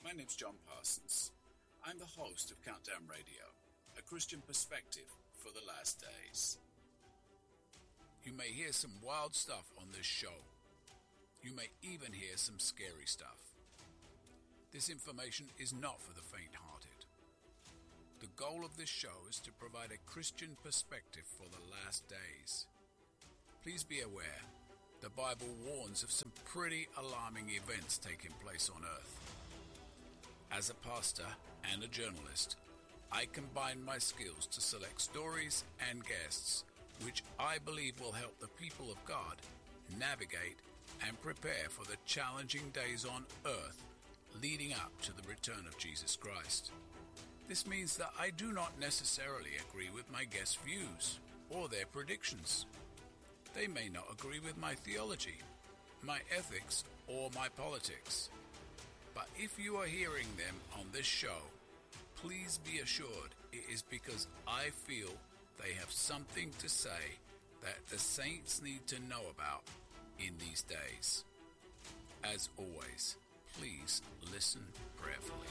My name's John Parsons. I'm the host of Countdown Radio, a Christian perspective for the last days. You may hear some wild stuff on this show. You may even hear some scary stuff. This information is not for the faint-hearted. The goal of this show is to provide a Christian perspective for the last days. Please be aware, the Bible warns of some pretty alarming events taking place on earth. As a pastor and a journalist, I combine my skills to select stories and guests which I believe will help the people of God navigate and prepare for the challenging days on earth leading up to the return of Jesus Christ. This means that I do not necessarily agree with my guests' views or their predictions. They may not agree with my theology, my ethics, or my politics. But if you are hearing them on this show, please be assured it is because I feel they have something to say that the saints need to know about in these days. As always, please listen prayerfully.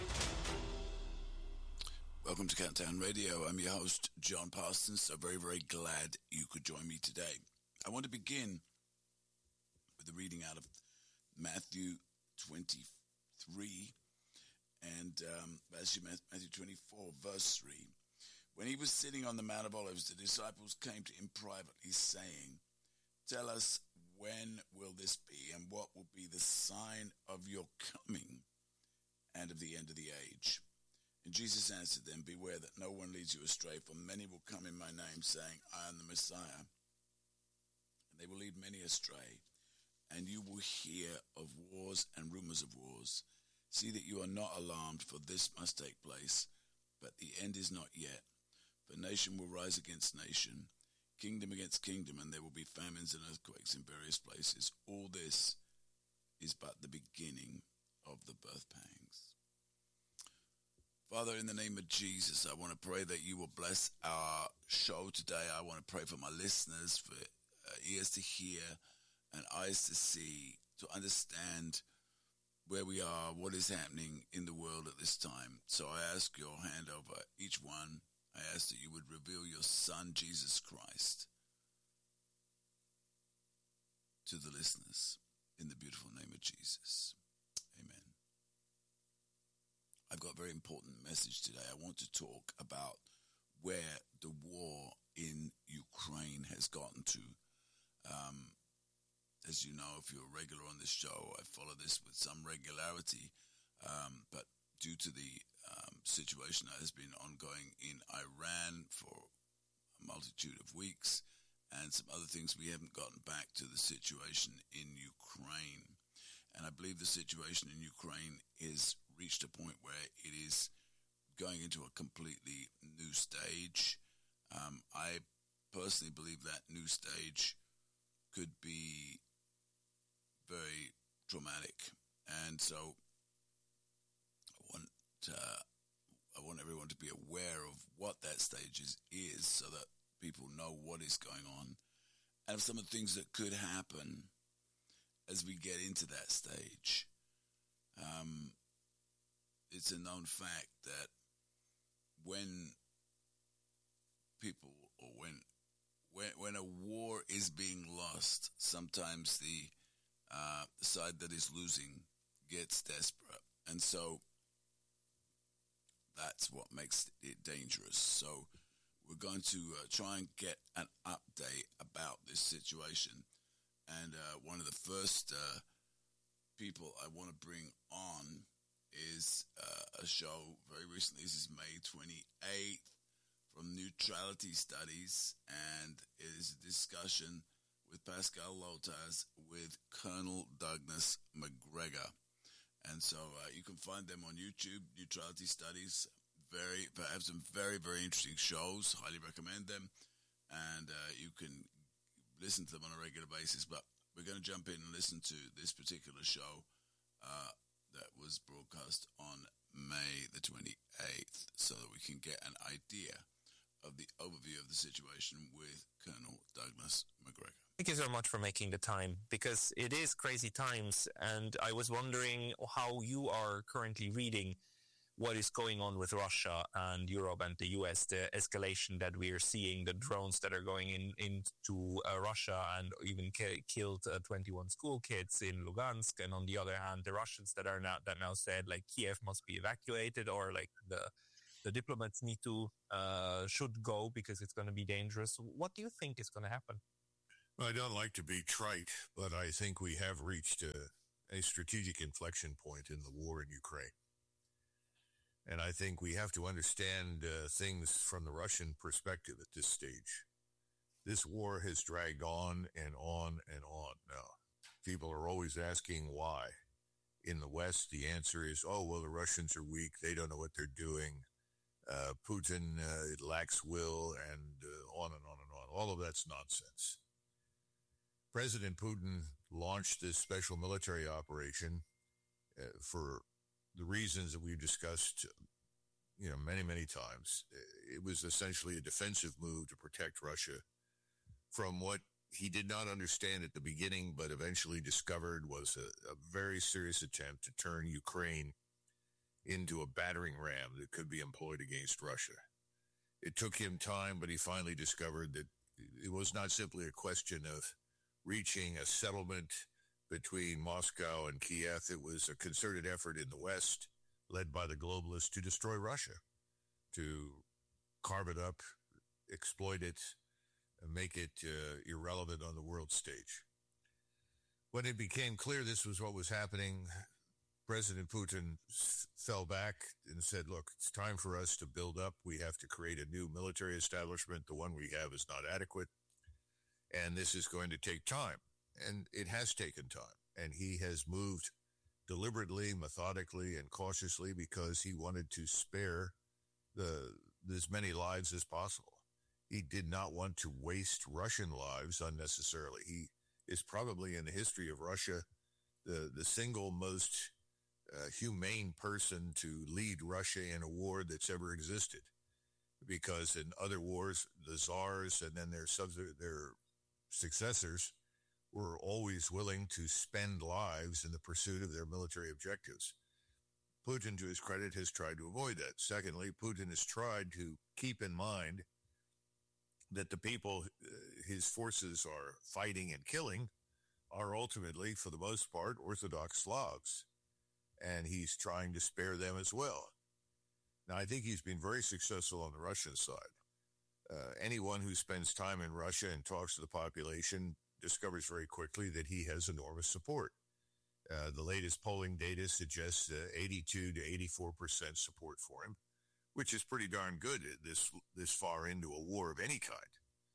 Welcome to Countdown Radio. I'm your host, John Parsons. So very, very glad you could join me today. I want to begin with the reading out of Matthew 23 and Matthew 24, verse 3. When he was sitting on the Mount of Olives, the disciples came to him privately, saying, "Tell us, when will this be, and what will be the sign of your coming and of the end of the age?" And Jesus answered them, "Beware that no one leads you astray, for many will come in my name, saying, 'I am the Messiah.' And they will lead many astray. And you will hear of wars and rumors of wars. See that you are not alarmed, for this must take place, but the end is not yet. For nation will rise against nation, kingdom against kingdom, and there will be famines and earthquakes in various places. All this is but the beginning of the birth pangs." Father, in the name of Jesus, I want to pray that you will bless our show today. I want to pray for my listeners, for ears to hear and eyes to see, to understand where we are, what is happening in the world at this time. So I ask your hand over each one. I ask that you would reveal your Son, Jesus Christ, to the listeners in the beautiful name of Jesus. Amen. I've got a very important message today. I want to talk about where the war in Ukraine has gotten to. As you know, if you're a regular on this show, I follow this with some regularity, but due to the situation that has been ongoing in Iran for a multitude of weeks and some other things, we haven't gotten back to the situation in Ukraine. And I believe the situation in Ukraine has reached a point where it is going into a completely new stage. I personally believe that new stage could be very traumatic, and so I want everyone to be aware of what that stage is so that people know what is going on and of some of the things that could happen as we get into that stage. It's a known fact that when people, or when a war is being lost, sometimes the side that is losing gets desperate, and so that's what makes it dangerous. So we're going to try and get an update about this situation, and one of the first people I want to bring on is a show very recently. This is May 28th from Neutrality Studies, and it is a discussion with Pascal Lotaz with Colonel Douglas Macgregor. And so you can find them on YouTube, Neutrality Studies. Have some very, very interesting shows. Highly recommend them. And you can listen to them on a regular basis. But we're going to jump in and listen to this particular show that was broadcast on May the 28th so that we can get an idea of the overview of the situation with Colonel Douglas Macgregor. Thank you so much for making the time, because it is crazy times, and I was wondering how you are currently reading what is going on with Russia and Europe and the US, the escalation that we are seeing, the drones that are going into Russia and even killed 21 school kids in Lugansk, and on the other hand, the Russians that now said like Kiev must be evacuated, or like the diplomats should go because it's going to be dangerous. What do you think is going to happen? Well, I don't like to be trite, but I think we have reached a strategic inflection point in the war in Ukraine. And I think we have to understand things from the Russian perspective at this stage. This war has dragged on and on and on. Now, people are always asking why. In the West, the answer is, oh, well, the Russians are weak. They don't know what they're doing. Putin lacks will, and on and on and on. All of that's nonsense. President Putin launched this special military operation for the reasons that we've discussed, many, many times. It was essentially a defensive move to protect Russia from what he did not understand at the beginning, but eventually discovered was a very serious attempt to turn Ukraine into a battering ram that could be employed against Russia. It took him time, but he finally discovered that it was not simply a question of reaching a settlement between Moscow and Kiev. It was a concerted effort in the West, led by the globalists, to destroy Russia, to carve it up, exploit it, and make it irrelevant on the world stage. When it became clear this was what was happening, President Putin fell back and said, look, it's time for us to build up. We have to create a new military establishment. The one we have is not adequate. And this is going to take time. And it has taken time. And he has moved deliberately, methodically, and cautiously because he wanted to spare as many lives as possible. He did not want to waste Russian lives unnecessarily. He is probably in the history of Russia the single most humane person to lead Russia in a war that's ever existed. Because in other wars, the czars and then their successors were always willing to spend lives in the pursuit of their military objectives. Putin, to his credit, has tried to avoid that. Secondly, Putin has tried to keep in mind that the people his forces are fighting and killing are ultimately, for the most part, Orthodox Slavs. And he's trying to spare them as well. Now, I think he's been very successful on the Russian side. Anyone who spends time in Russia and talks to the population discovers very quickly that he has enormous support. The latest polling data suggests 82 to 84% support for him, which is pretty darn good this far into a war of any kind.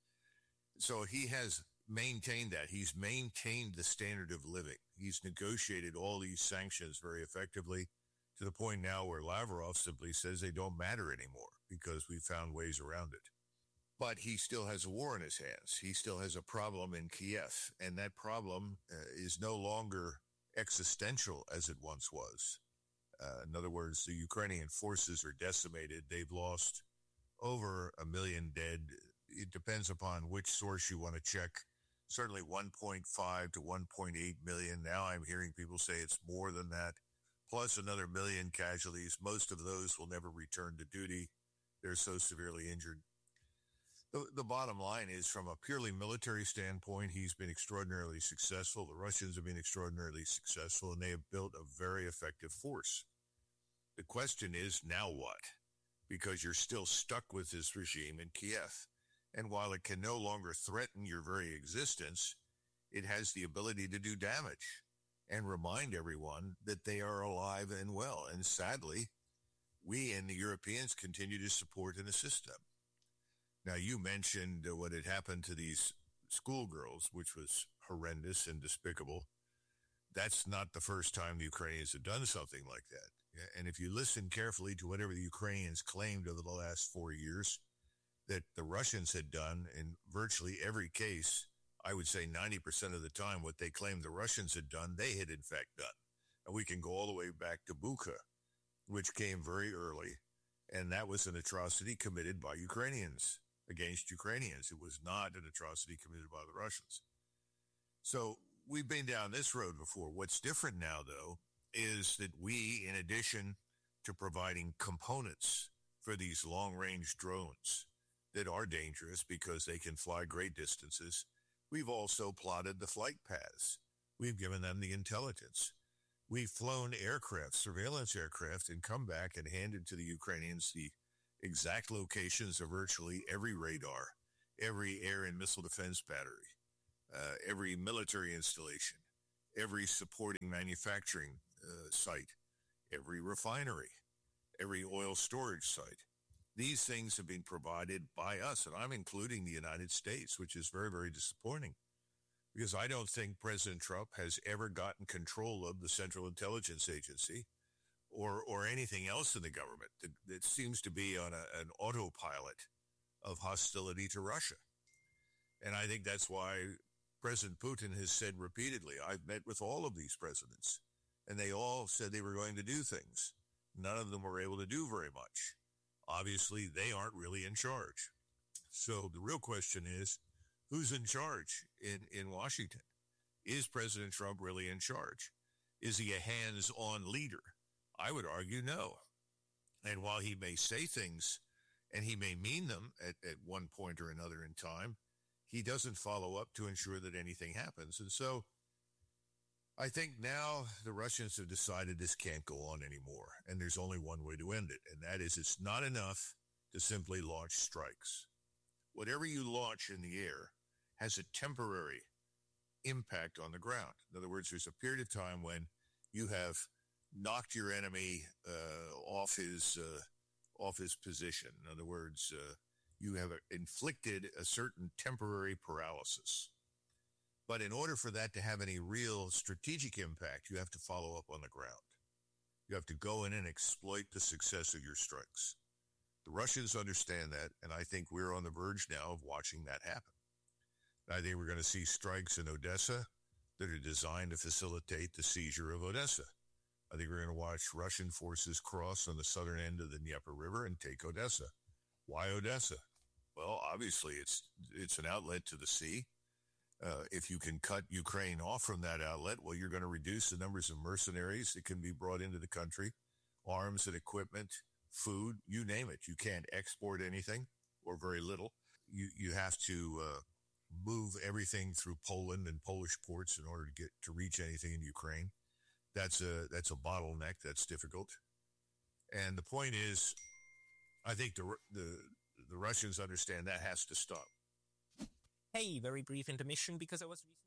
So he has maintained that. He's maintained the standard of living. He's negotiated all these sanctions very effectively to the point now where Lavrov simply says they don't matter anymore because we found ways around it. But he still has a war in his hands. He still has a problem in Kiev, and that problem is no longer existential as it once was. In other words, the Ukrainian forces are decimated. They've lost over 1 million dead. It depends upon which source you want to check. Certainly 1.5 to 1.8 million. Now I'm hearing people say it's more than that, plus another 1 million casualties. Most of those will never return to duty. They're so severely injured. The bottom line is, from a purely military standpoint, he's been extraordinarily successful. The Russians have been extraordinarily successful, and they have built a very effective force. The question is, now what? Because you're still stuck with this regime in Kiev. And while it can no longer threaten your very existence, it has the ability to do damage and remind everyone that they are alive and well. And sadly, we and the Europeans continue to support and assist them. Now, you mentioned what had happened to these schoolgirls, which was horrendous and despicable. That's not the first time the Ukrainians have done something like that. And if you listen carefully to whatever the Ukrainians claimed over the last 4 years that the Russians had done in virtually every case, I would say 90% of the time what they claimed the Russians had done, they had in fact done. And we can go all the way back to Bucha, which came very early. And that was an atrocity committed by Ukrainians against Ukrainians. It was not an atrocity committed by the Russians. So we've been down this road before. What's different now, though, is that we, in addition to providing components for these long-range drones that are dangerous because they can fly great distances, we've also plotted the flight paths. We've given them the intelligence. We've flown aircraft, surveillance aircraft, and come back and handed to the Ukrainians the exact locations of virtually every radar, every air and missile defense battery, every military installation, every supporting manufacturing site, every refinery, every oil storage site. These things have been provided by us, and I'm including the United States, which is very, very disappointing, because I don't think President Trump has ever gotten control of the Central Intelligence Agency or anything else in the government that seems to be on an autopilot of hostility to Russia. And I think that's why President Putin has said repeatedly, I've met with all of these presidents, and they all said they were going to do things. None of them were able to do very much. Obviously, they aren't really in charge. So the real question is, who's in charge in Washington? Is President Trump really in charge? Is he a hands-on leader? I would argue no. And while he may say things, and he may mean them at one point or another in time, he doesn't follow up to ensure that anything happens. And so I think now the Russians have decided this can't go on anymore, and there's only one way to end it, and that is it's not enough to simply launch strikes. Whatever you launch in the air has a temporary impact on the ground. In other words, there's a period of time when you have knocked your enemy off his position. In other words, you have inflicted a certain temporary paralysis. But in order for that to have any real strategic impact, you have to follow up on the ground. You have to go in and exploit the success of your strikes. The Russians understand that, and I think we're on the verge now of watching that happen. I think we're going to see strikes in Odessa that are designed to facilitate the seizure of Odessa. I think we're going to watch Russian forces cross on the southern end of the Dnieper River and take Odessa. Why Odessa? Well, obviously, it's an outlet to the sea. If you can cut Ukraine off from that outlet, well, you're going to reduce the numbers of mercenaries that can be brought into the country, arms and equipment, food, you name it. You can't export anything or very little. You have to move everything through Poland and Polish ports in order to reach anything in Ukraine. That's a bottleneck. That's difficult. And the point is, I think the Russians understand that has to stop. Hey, very brief intermission because I was recently...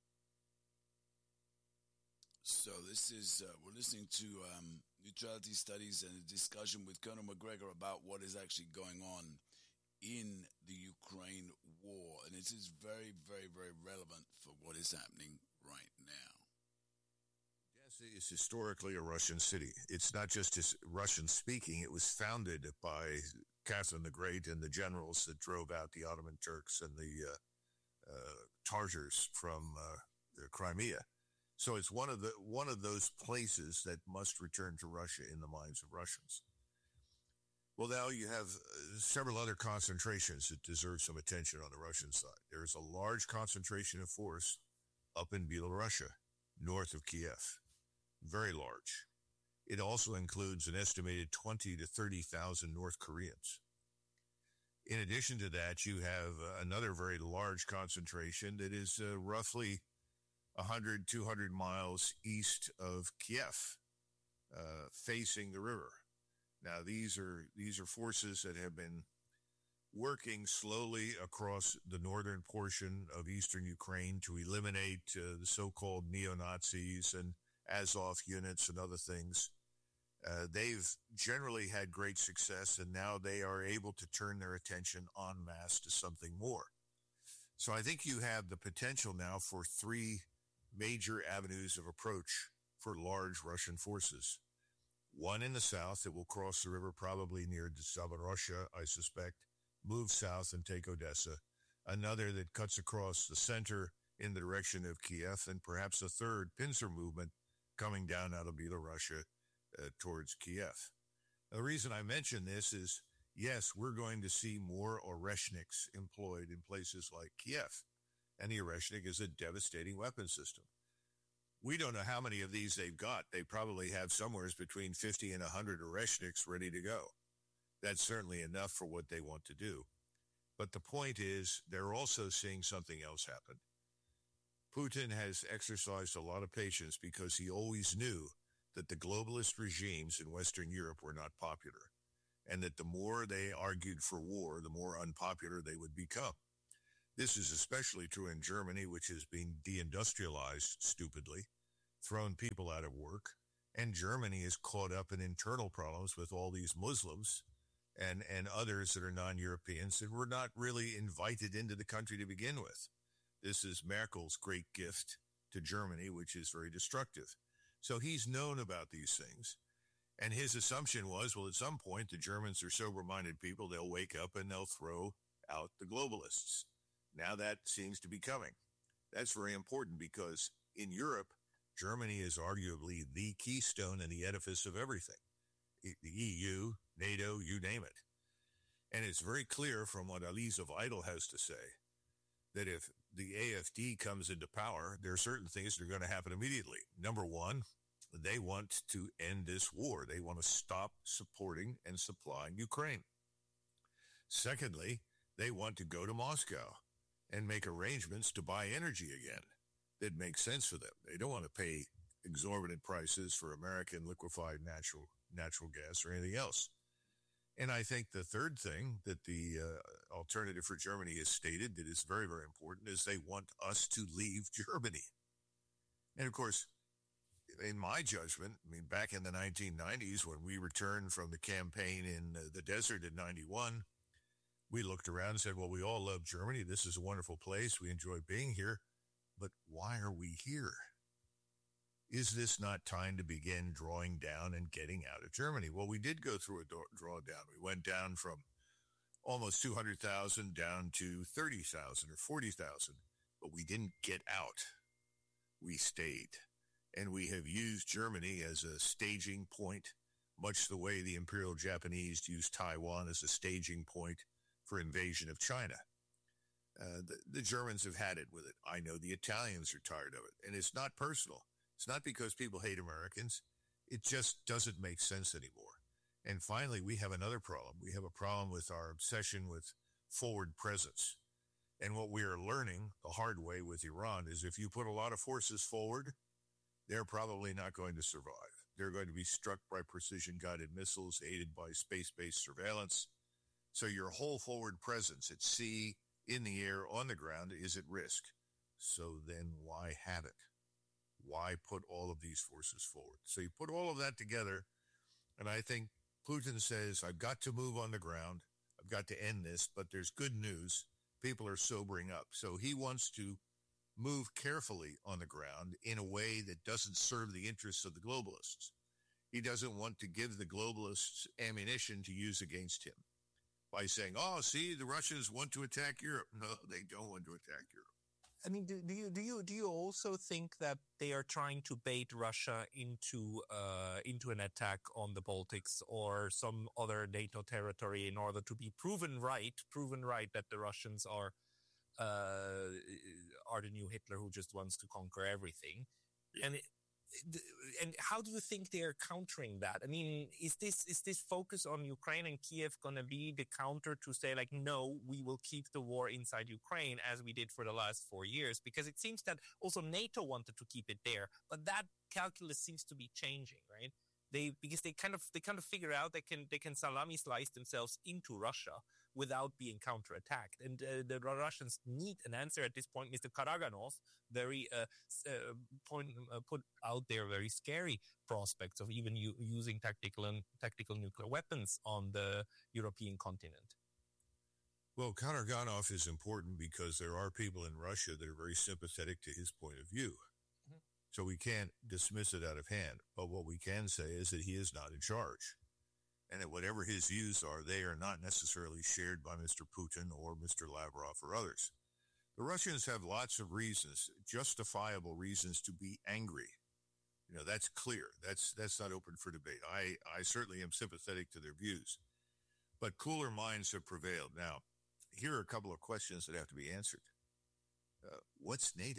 So this is, we're listening to Neutrality Studies and a discussion with Colonel McGregor about what is actually going on in the Ukraine war. And it is very, very, very relevant for what is happening right now. Odessa is historically a Russian city. It's not just Russian speaking. It was founded by Catherine the Great and the generals that drove out the Ottoman Turks and the Tartars from the Crimea. So it's one of those places that must return to Russia in the minds of Russians. Well, now you have several other concentrations that deserve some attention on the Russian side. There is a large concentration of force up in Belarusia, north of Kiev. Very large. It also includes an estimated 20 to 30,000 North Koreans. In addition to that, you have another very large concentration that is roughly 100, 200 miles east of Kiev, facing the river. Now, these are forces that have been working slowly across the northern portion of eastern Ukraine to eliminate the so-called neo-Nazis and Azov units and other things. They've generally had great success, and now they are able to turn their attention en masse to something more. So I think you have the potential now for three major avenues of approach for large Russian forces. One in the south that will cross the river probably near Zaporozhye, I suspect, move south and take Odessa. Another that cuts across the center in the direction of Kiev, and perhaps a third pincer movement coming down out of Belarusia towards Kiev. Now, the reason I mention this is, yes, we're going to see more Oreshniks employed in places like Kiev. and the Oreshnik is a devastating weapon system. We don't know how many of these they've got. They probably have somewhere between 50 and 100 Oreshniks ready to go. That's certainly enough for what they want to do. But the point is, they're also seeing something else happen. Putin has exercised a lot of patience because he always knew that the globalist regimes in Western Europe were not popular, and that the more they argued for war, the more unpopular they would become. This is especially true in Germany, which has been deindustrialized stupidly, thrown people out of work, and Germany is caught up in internal problems with all these Muslims and others that are non-Europeans that were not really invited into the country to begin with. This is Merkel's great gift to Germany, which is very destructive. So he's known about these things. And his assumption was, well, at some point, the Germans are sober-minded people. They'll wake up and they'll throw out the globalists. Now that seems to be coming. That's very important because in Europe, Germany is arguably the keystone and the edifice of everything. The EU, NATO, you name it. And it's very clear from what Alice of Idle has to say that if the AfD comes into power, there are certain things that are going to happen immediately. Number one, they want to end this war. They want to stop supporting and supplying Ukraine. Secondly, they want to go to Moscow and make arrangements to buy energy again that makes sense for them. They don't want to pay exorbitant prices for American liquefied natural gas or anything else. And I think the third thing that the alternative for Germany has stated that is very, very important is they want us to leave Germany. And of course, in my judgment, I mean, back in the 1990s when we returned from the campaign in the desert in 91, we looked around and said, well, we all love Germany. This is a wonderful place. We enjoy being here. But why are we here? Is this not time to begin drawing down and getting out of Germany? Well, we did go through a drawdown. We went down from almost 200,000 down to 30,000 or 40,000, but we didn't get out. We stayed. And we have used Germany as a staging point, much the way the Imperial Japanese used Taiwan as a staging point for invasion of China. The Germans have had it with it. I know the Italians are tired of it. And it's not personal. It's not because people hate Americans. It just doesn't make sense anymore. And finally, we have another problem. We have a problem with our obsession with forward presence. And what we are learning the hard way with Iran is if you put a lot of forces forward, they're probably not going to survive. They're going to be struck by precision-guided missiles aided by space-based surveillance. So your whole forward presence at sea, in the air, on the ground is at risk. So then why have it? Why put all of these forces forward? So you put all of that together, and I think Putin says, I've got to move on the ground. I've got to end this, but there's good news. People are sobering up. So he wants to move carefully on the ground in a way that doesn't serve the interests of the globalists. He doesn't want to give the globalists ammunition to use against him by saying, oh, see, the Russians want to attack Europe. No, they don't want to attack Europe. I mean, do you also think that they are trying to bait Russia into an attack on the Baltics or some other NATO territory in order to be proven right that the Russians are the new Hitler who just wants to conquer everything? And how do you think they are countering that? I mean, is this focus on Ukraine and Kiev going to be the counter to say, like, no, we will keep the war inside Ukraine as we did for the last 4 years? Because it seems that also NATO wanted to keep it there, but that calculus seems to be changing, right? Because they kind of figure out they can salami slice themselves into Russia without being counterattacked, and the Russians need an answer at this point. Mr. Karaganov very put out there very scary prospects of even using tactical nuclear weapons on the European continent. Well, Karaganov is important because there are people in Russia that are very sympathetic to his point of view. So we can't dismiss it out of hand. But what we can say is that he is not in charge. And that whatever his views are, they are not necessarily shared by Mr. Putin or Mr. Lavrov or others. The Russians have lots of reasons, justifiable reasons to be angry. You know, that's clear. That's not open for debate. I certainly am sympathetic to their views. But cooler minds have prevailed. Now, here are a couple of questions that have to be answered. What's NATO?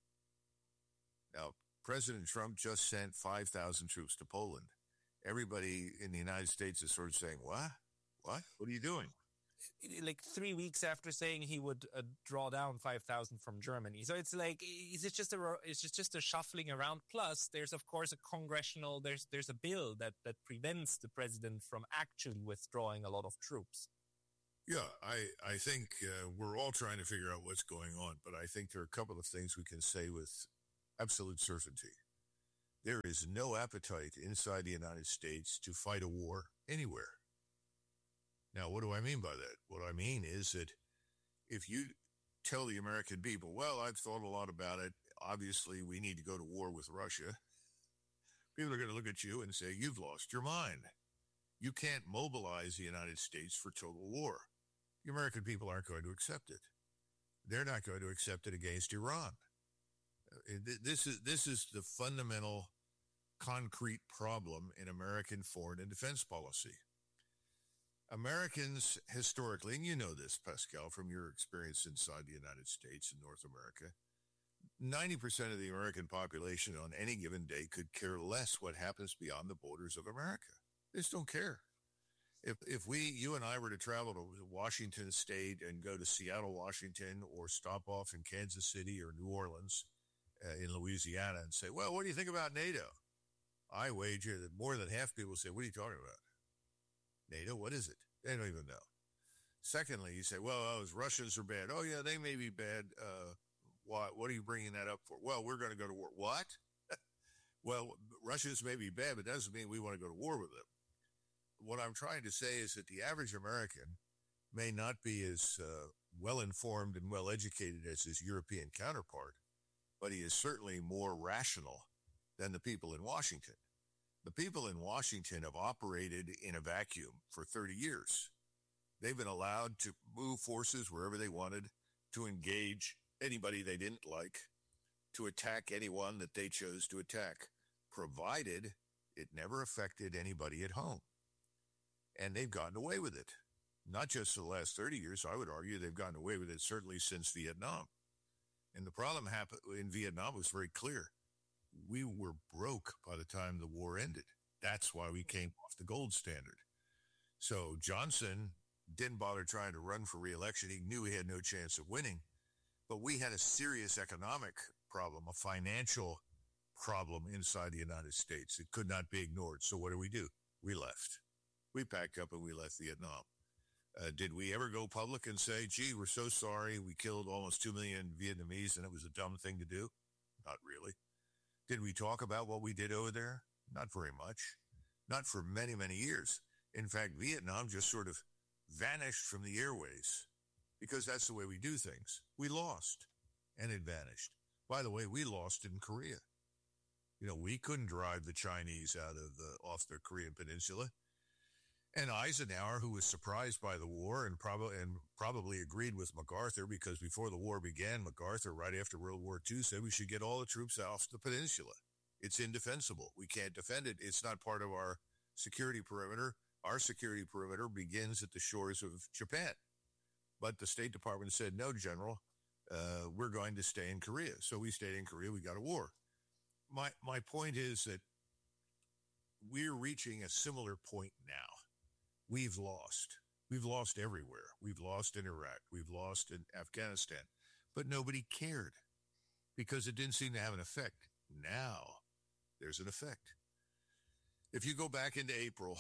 Now, President Trump just sent 5,000 troops to Poland. Everybody in the United States is sort of saying, what? What? What are you doing? Like 3 weeks after saying he would draw down 5,000 from Germany. So it's like, is it just a shuffling around? Plus, there's of course there's a bill that prevents the president from actually withdrawing a lot of troops. Yeah, I think we're all trying to figure out what's going on, but I think there are a couple of things we can say with absolute certainty. There is no appetite inside the United States to fight a war anywhere. Now, what do I mean by that? What I mean is that if you tell the American people, well, I've thought a lot about it, obviously we need to go to war with Russia, people are going to look at you and say, you've lost your mind. You can't mobilize the United States for total war. The American people aren't going to accept it. They're not going to accept it against Iran. This is the fundamental, concrete problem in American foreign and defense policy. Americans historically, and you know this, Pascal, from your experience inside the United States and North America, 90% of the American population on any given day could care less what happens beyond the borders of America. They just don't care. If you and I were to travel to Washington State and go to Seattle, Washington, or stop off in Kansas City or New Orleans in Louisiana and say, well, what do you think about NATO? I wager that more than half people say, what are you talking about? NATO, what is it? They don't even know. Secondly, you say, well, those Russians are bad. Oh, yeah, they may be bad. What are you bringing that up for? Well, we're going to go to war. What? Well, Russians may be bad, but that doesn't mean we want to go to war with them. What I'm trying to say is that the average American may not be as well-informed and well-educated as his European counterpart, but he is certainly more rational than the people in Washington. The people in Washington have operated in a vacuum for 30 years. They've been allowed to move forces wherever they wanted, to engage anybody they didn't like, to attack anyone that they chose to attack, provided it never affected anybody at home. And they've gotten away with it. Not just for the last 30 years, I would argue they've gotten away with it certainly since Vietnam. And the problem happened in Vietnam was very clear. We were broke by the time the war ended. That's why we came off the gold standard. So Johnson didn't bother trying to run for re-election. He knew he had no chance of winning. But we had a serious economic problem, a financial problem inside the United States. It could not be ignored. So what do? We left. We packed up and we left Vietnam. Did we ever go public and say, gee, we're so sorry, we killed almost 2 million Vietnamese and it was a dumb thing to do? Not really. Did we talk about what we did over there? Not very much. Not for many, many years. In fact, Vietnam just sort of vanished from the airways because that's the way we do things. We lost and it vanished. By the way, we lost in Korea. You know, we couldn't drive the Chinese off the Korean peninsula. And Eisenhower, who was surprised by the war and probably agreed with MacArthur, because before the war began, MacArthur, right after World War II, said we should get all the troops off the peninsula. It's indefensible. We can't defend it. It's not part of our security perimeter. Our security perimeter begins at the shores of Japan. But the State Department said, no, General, we're going to stay in Korea. So we stayed in Korea. We got a war. My point is that we're reaching a similar point now. We've lost. We've lost everywhere. We've lost in Iraq. We've lost in Afghanistan. But nobody cared because it didn't seem to have an effect. Now there's an effect. If you go back into April,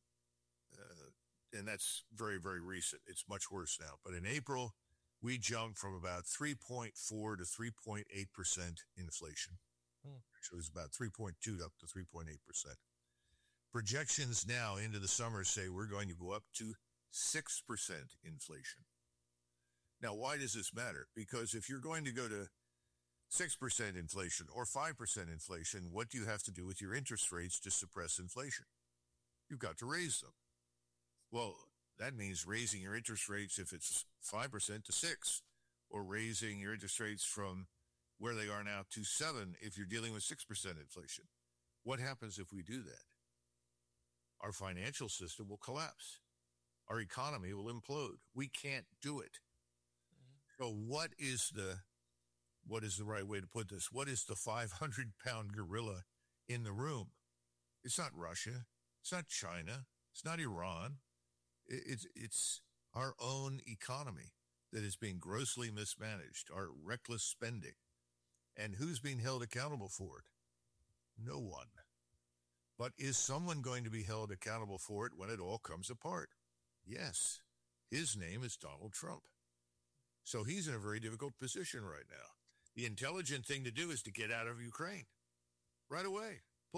and that's very, very recent, it's much worse now. But in April, we jumped from about 3.4 to 3.8% inflation. So it was about 3.2 up to 3.8%. Projections now into the summer say we're going to go up to 6% inflation. Now, why does this matter? Because if you're going to go to 6% inflation or 5% inflation, what do you have to do with your interest rates to suppress inflation? You've got to raise them. Well, that means raising your interest rates if it's 5% to 6, or raising your interest rates from where they are now to 7 if you're dealing with 6% inflation. What happens if we do that? Our financial system will collapse. Our economy will implode. We can't do it. So what is the what is the right way to put this? What is the 500-pound gorilla in the room? It's not Russia. It's not China. It's not Iran. It's our own economy that is being grossly mismanaged, our reckless spending. And who's being held accountable for it? No one. But is someone going to be held accountable for it when it all comes apart? Yes. His name is Donald Trump. So he's in a very difficult position right now. The intelligent thing to do is to get out of Ukraine right away.